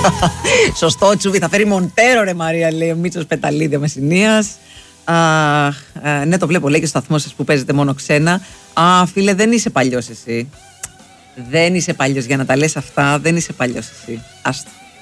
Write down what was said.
Σωστό, Τσούβι, θα φέρει Μοντέρο, ρε Μαρία, λέει ο Μίτσος Πεταλίδη Μεσσηνίας. Ναι, το βλέπω, λέει και στο σταθμό σας που παίζετε μόνο ξένα. Φίλε, δεν είσαι παλιός εσύ. Δεν είσαι παλιός για να τα λες αυτά, δεν είσαι παλιός εσύ. Άστο.